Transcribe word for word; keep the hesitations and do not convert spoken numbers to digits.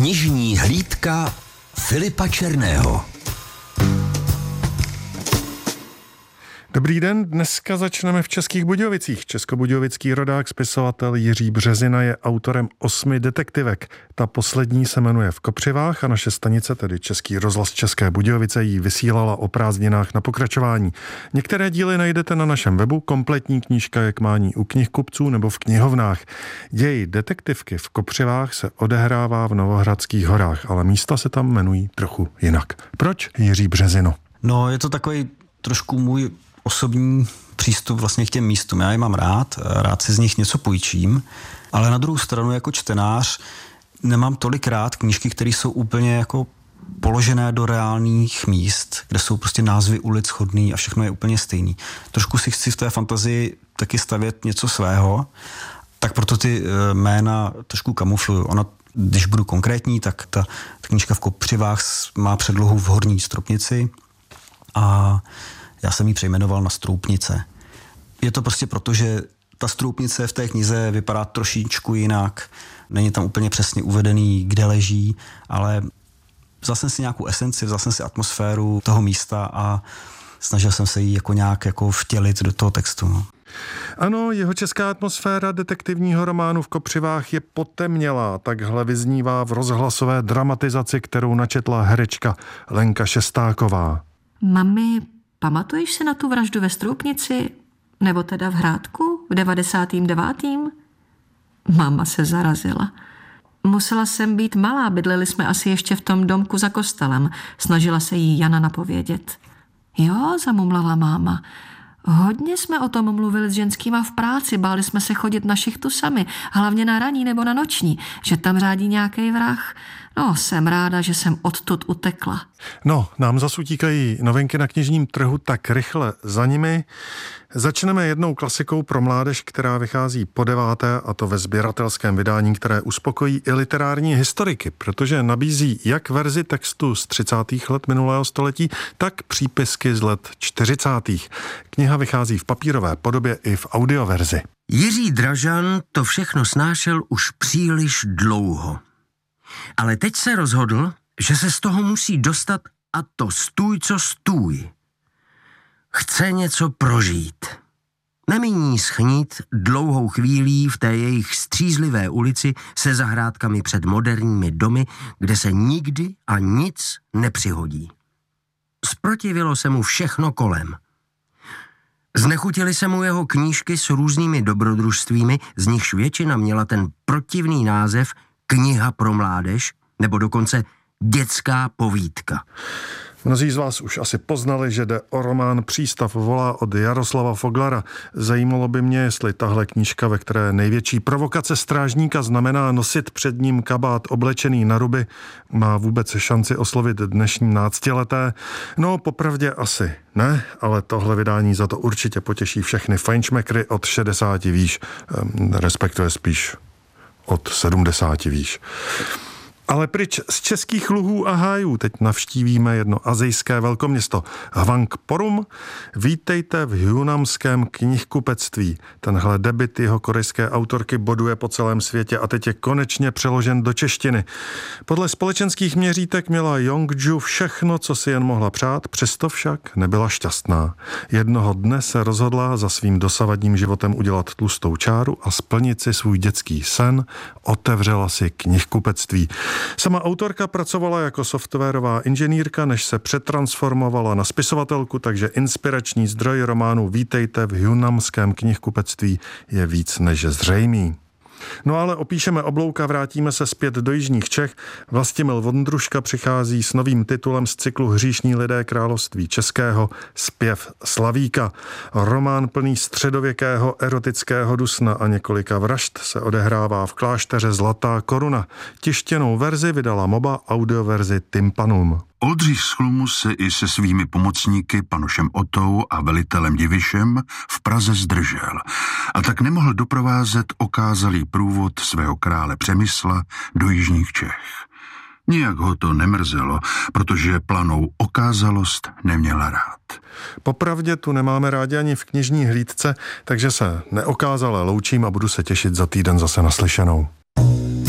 Knižní hlídka Filipa Černého. Dobrý den, dneska začneme v Českých Budějovicích. Českobudějovický rodák, spisovatel Jiří Březina je autorem osmi detektivek. Ta poslední se jmenuje V Kopřivách a naše stanice, tedy Český rozhlas České Budějovice, ji vysílala o prázdninách na pokračování. Některé díly najdete na našem webu, kompletní knížka je k mání u knihkupců nebo v knihovnách. Děj detektivky V Kopřivách se odehrává v Novohradských horách, ale místa se tam jmenují trochu jinak. Proč, Jiří Březino? No, je to takový trošku můj osobní přístup vlastně k těm místům. Já je mám rád, rád si z nich něco půjčím, ale na druhou stranu jako čtenář nemám tolik rád knížky, které jsou úplně jako položené do reálných míst, kde jsou prostě názvy ulic shodný a všechno je úplně stejný. Trošku si chci v té fantazii taky stavět něco svého, tak proto ty jména trošku kamufluju. Ona, když budu konkrétní, tak ta, ta knížka V Kopřivách má předlohu v Horní Stropnici a já jsem ji přejmenoval na Stroupnice. Je to prostě proto, že ta Stroupnice v té knize vypadá trošičku jinak. Není tam úplně přesně uvedený, kde leží, ale vzal jsem si nějakou esenci, vzal jsem si atmosféru toho místa a snažil jsem se jí jako nějak jako vtělit do toho textu. No. Ano, jeho česká atmosféra detektivního románu V Kopřivách je potemnělá, takhle vyznívá v rozhlasové dramatizaci, kterou načetla herečka Lenka Šestáková. Mami, pamatuješ si na tu vraždu ve Stroupnici? Nebo teda v Hrádku v devadesátém devátém? Máma se zarazila. Musela jsem být malá, bydleli jsme asi ještě v tom domku za kostelem. Snažila se jí Jana napovědět. Jo, zamumlala máma. Hodně jsme o tom mluvili s ženskýma v práci, báli jsme se chodit na šichtu sami, hlavně na ranní nebo na noční, že tam řádí nějaký vrah. No, jsem ráda, že jsem odtud utekla. No, nám zas utíkají novinky na knižním trhu tak rychle za nimi. Začneme jednou klasikou pro mládež, která vychází po deváté, a to ve sběratelském vydání, které uspokojí i literární historiky, protože nabízí jak verzi textu z třicátých let minulého století, tak přípisky z let čtyřicátých. Kniha vychází v papírové podobě i v audioverzi. Jiří Dražan to všechno snášel už příliš dlouho. Ale teď se rozhodl, že se z toho musí dostat, a to stůj co stůj. Chce něco prožít. Nemíní schnít dlouhou chvílí v té jejich střízlivé ulici se zahrádkami před moderními domy, kde se nikdy a nic nepřihodí. Zprotivilo se mu všechno kolem. Znechutily se mu jeho knížky s různými dobrodružstvími, z nichž většina měla ten protivný název Kniha pro mládež, nebo dokonce dětská povídka. Mnozí z vás už asi poznali, že jde o román Přístav volá od Jaroslava Foglara. Zajímalo by mě, jestli tahle knížka, ve které největší provokace strážníka znamená nosit před ním kabát oblečený na ruby, má vůbec šanci oslovit dnešní náctileté. No, popravdě asi ne, ale tohle vydání za to určitě potěší všechny fajnšmekry od šedesáti výš, respektive spíš od sedmdesáti výš. Ale pryč z českých luhů a hájů teď navštívíme jedno asijské velkoměsto Hwangporum. Vítejte v Hjunamském knihkupectví. Tenhle debut jeho korejské autorky boduje po celém světě a teď je konečně přeložen do češtiny. Podle společenských měřítek měla Jongju všechno, co si jen mohla přát, přesto však nebyla šťastná. Jednoho dne se rozhodla za svým dosavadním životem udělat tlustou čáru a splnit si svůj dětský sen. Otevřela si knihkupectví. Sama autorka pracovala jako softwarová inženýrka, než se přetransformovala na spisovatelku, takže inspirační zdroj románu Vítejte v Hjunamském knihkupectví je víc než zřejmý. No ale opíšeme oblouka, vrátíme se zpět do jižních Čech. Vlastimil Vondruška přichází s novým titulem z cyklu Hříšní lidé království českého Zpěv Slavíka. Román plný středověkého erotického dusna a několika vražd se odehrává v klášteře Zlatá koruna. Tištěnou verzi vydala Moba, audioverzi Tympanum. Oldřich Schlumus se i se svými pomocníky Panošem Otou a velitelem Divišem v Praze zdržel a tak nemohl doprovázet okázalý průvod svého krále Přemysla do jižních Čech. Nijak ho to nemrzelo, protože planou okázalost neměla rád. Popravdě tu nemáme rádi ani v knižní hlídce, takže se neokázale loučím a budu se těšit za týden zase naslyšenou.